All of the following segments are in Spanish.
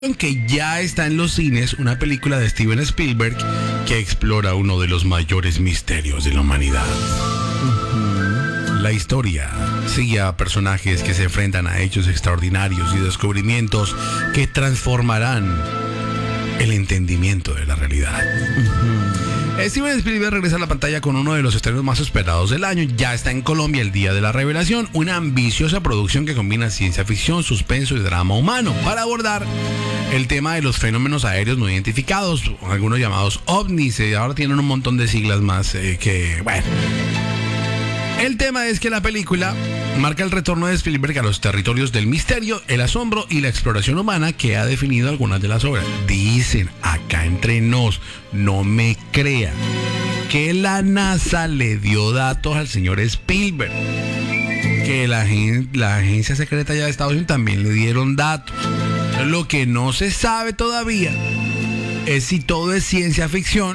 Que ya está en los cines una película de Steven Spielberg que explora uno de los mayores misterios de la humanidad. La historia sigue a personajes que se enfrentan a hechos extraordinarios y descubrimientos que transformarán el entendimiento de la realidad. Steven Spielberg regresa a la pantalla con uno de los estrenos más esperados del año. Ya está en Colombia el día de la revelación, una ambiciosa producción que combina ciencia ficción, suspenso y drama humano para abordar el tema de los fenómenos aéreos no identificados, algunos llamados ovnis. Ahora tienen un montón de siglas más bueno. El tema es que la película marca el retorno de Spielberg a los territorios del misterio, el asombro y la exploración humana que ha definido algunas de las obras. Dicen acá entre nos, no me crea, que la NASA le dio datos al señor Spielberg, que la agencia secreta ya de Estados Unidos también le dieron datos. Lo que no se sabe todavía es si todo es ciencia ficción.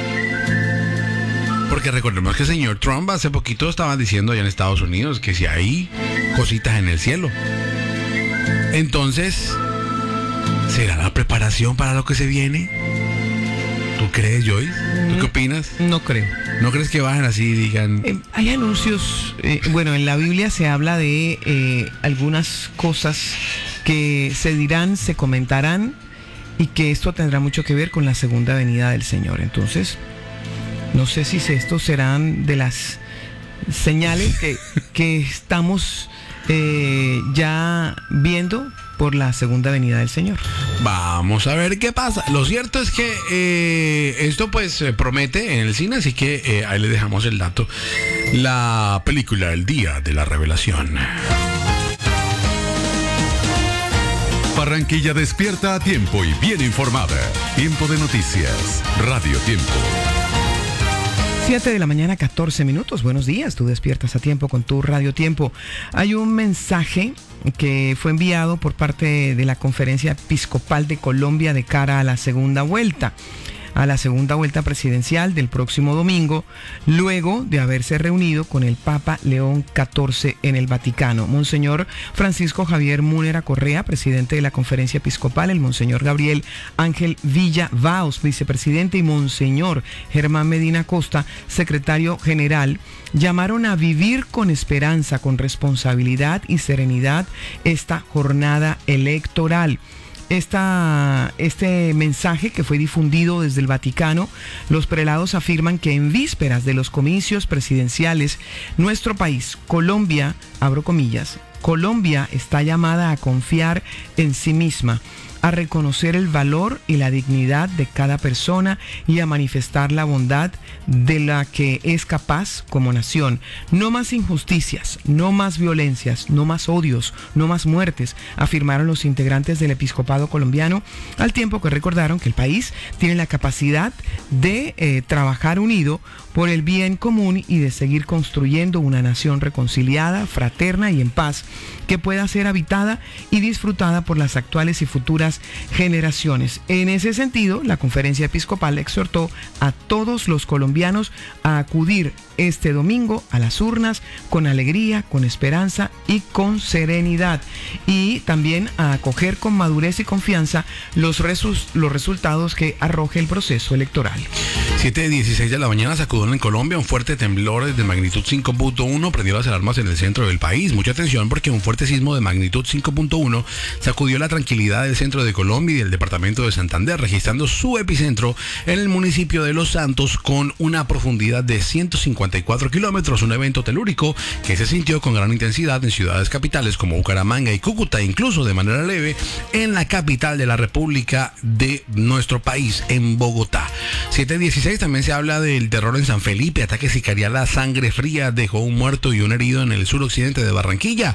Porque recordemos que el señor Trump hace poquito estaba diciendo allá en Estados Unidos que si hay cositas en el cielo. Entonces, ¿será la preparación para lo que se viene? ¿Tú crees, Joyce? ¿Tú qué opinas? No creo. ¿No crees que bajen así y digan? Hay anuncios, en la Biblia se habla de algunas cosas que se dirán, se comentarán, y que esto tendrá mucho que ver con la segunda venida del Señor. Entonces, no sé si estos serán de las señales que estamos ya viendo por la segunda venida del Señor. Vamos a ver qué pasa. Lo cierto es que esto pues promete en el cine, así que ahí le dejamos el dato. La película El Día de la Revelación. Barranquilla despierta a tiempo y bien informada. Tiempo de noticias. Radio Tiempo. 7 de la mañana, 14 minutos. Buenos días, tú despiertas a tiempo con tu Radio Tiempo. Hay un mensaje que fue enviado por parte de la Conferencia Episcopal de Colombia de cara a la segunda vuelta presidencial del próximo domingo, luego de haberse reunido con el Papa León XIV en el Vaticano. Monseñor Francisco Javier Múnera Correa, presidente de la Conferencia Episcopal, el Monseñor Gabriel Ángel Villa Vaos, vicepresidente, y Monseñor Germán Medina Costa, secretario general, llamaron a vivir con esperanza, con responsabilidad y serenidad esta jornada electoral. Este mensaje que fue difundido desde el Vaticano, los prelados afirman que en vísperas de los comicios presidenciales, nuestro país, Colombia, abro comillas, Colombia está llamada a confiar en sí misma, a reconocer el valor y la dignidad de cada persona y a manifestar la bondad de la que es capaz como nación. No más injusticias, no más violencias, no más odios, no más muertes, afirmaron los integrantes del episcopado colombiano, al tiempo que recordaron que el país tiene la capacidad de trabajar unido por el bien común y de seguir construyendo una nación reconciliada, fraterna y en paz, que pueda ser habitada y disfrutada por las actuales y futuras generaciones. En ese sentido, la Conferencia Episcopal exhortó a todos los colombianos a acudir este domingo a las urnas con alegría, con esperanza y con serenidad, y también a acoger con madurez y confianza los resultados que arroje el proceso electoral. 7:16 de la mañana sacudió en Colombia un fuerte temblor de magnitud 5.1, prendió las alarmas en el centro del país. Mucha atención porque un fuerte sismo de magnitud 5.1 sacudió la tranquilidad del centro de Colombia y del departamento de Santander, registrando su epicentro en el municipio de Los Santos con una profundidad de 154 kilómetros, un evento telúrico que se sintió con gran intensidad en ciudades capitales como Bucaramanga y Cúcuta, incluso de manera leve en la capital de la República de nuestro país, en Bogotá. 7:16 también se habla del terror en San Felipe, ataque sicarial a sangre fría dejó un muerto y un herido en el suroccidente de Barranquilla.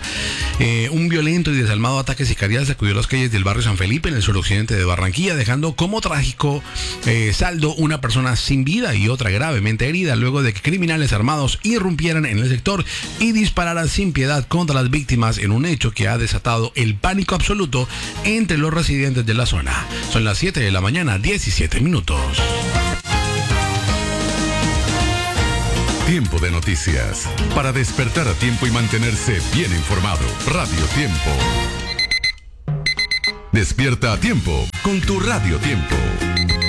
Un violento y desalmado ataque sicarial sacudió las calles del barrio San Felipe en el suroccidente de Barranquilla, dejando como trágico saldo una persona sin vida y otra gravemente herida, luego de que criminales armados irrumpieran en el sector y dispararan sin piedad contra las víctimas en un hecho que ha desatado el pánico absoluto entre los residentes de la zona. Son las 7 de la mañana, 17 minutos. Tiempo de noticias. Para despertar a tiempo y mantenerse bien informado. Radio Tiempo. Despierta a tiempo con tu Radio Tiempo.